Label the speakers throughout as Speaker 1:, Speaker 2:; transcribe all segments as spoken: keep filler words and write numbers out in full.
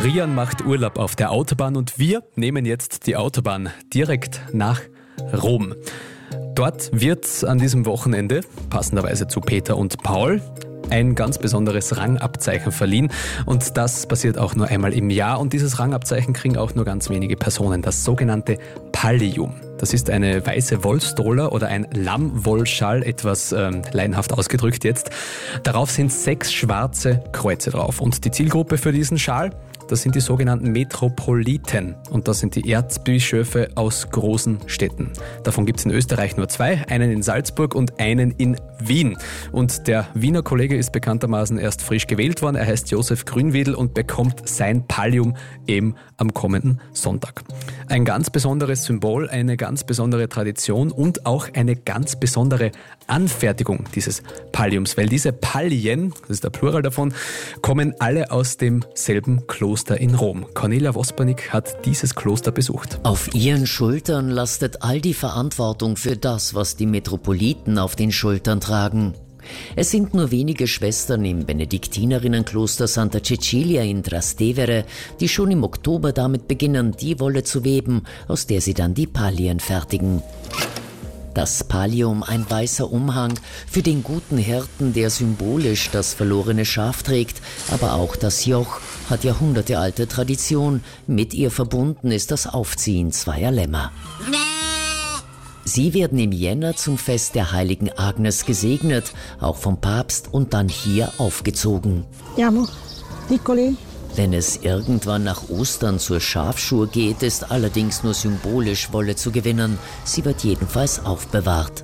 Speaker 1: Rian macht Urlaub auf der Autobahn und wir nehmen jetzt die Autobahn direkt nach Rom. Dort wird an diesem Wochenende, passenderweise zu Peter und Paul, ein ganz besonderes Rangabzeichen verliehen. Und das passiert auch nur einmal im Jahr. Und dieses Rangabzeichen kriegen auch nur ganz wenige Personen, das sogenannte Pallium. Das ist eine weiße Wollstola oder ein Lammwollschal, etwas ähm, laienhaft ausgedrückt jetzt. Darauf sind sechs schwarze Kreuze drauf. Und die Zielgruppe für diesen Schal, das sind die sogenannten Metropoliten. Und das sind die Erzbischöfe aus großen Städten. Davon gibt es in Österreich nur zwei, einen in Salzburg und einen in Wien. Und der Wiener Kollege ist bekanntermaßen erst frisch gewählt worden. Er heißt Josef Grünwedel und bekommt sein Pallium eben am kommenden Sonntag. Ein ganz besonderes Symbol, eine ganz besondere Tradition und auch eine ganz besondere Anfertigung dieses Palliums, weil diese Pallien, das ist der Plural davon, kommen alle aus demselben Kloster in Rom. Cornelia Vospernik hat dieses Kloster besucht.
Speaker 2: Auf ihren Schultern lastet all die Verantwortung für das, was die Metropoliten auf den Schultern tragen. Es sind nur wenige Schwestern im Benediktinerinnenkloster Santa Cecilia in Trastevere, die schon im Oktober damit beginnen, die Wolle zu weben, aus der sie dann die Pallien fertigen. Das Pallium, ein weißer Umhang für den guten Hirten, der symbolisch das verlorene Schaf trägt, aber auch das Joch hat jahrhundertealte Tradition. Mit ihr verbunden ist das Aufziehen zweier Lämmer. Sie werden im Jänner zum Fest der heiligen Agnes gesegnet, auch vom Papst, und dann hier aufgezogen.
Speaker 3: Andiamo, piccoli.
Speaker 2: Wenn es irgendwann nach Ostern zur Schafschur geht, ist allerdings nur symbolisch Wolle zu gewinnen. Sie wird jedenfalls aufbewahrt.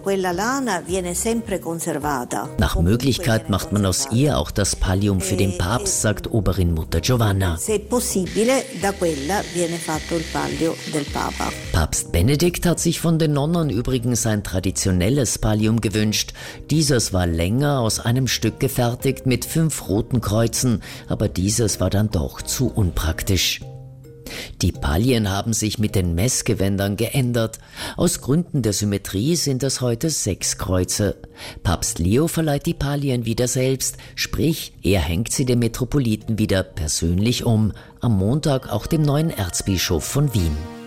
Speaker 2: Nach Möglichkeit macht man aus ihr auch das Pallium für den Papst, sagt Oberin Mutter Giovanna. Papst Benedikt hat sich von den Nonnen übrigens ein traditionelles Pallium gewünscht. Dieses war länger, aus einem Stück gefertigt, mit fünf roten Kreuzen, aber dieses war dann doch zu unpraktisch. Die Pallien haben sich mit den Messgewändern geändert. Aus Gründen der Symmetrie sind es heute sechs Kreuze. Papst Leo verleiht die Pallien wieder selbst, sprich, er hängt sie dem Metropoliten wieder persönlich um. Am Montag auch dem neuen Erzbischof von Wien.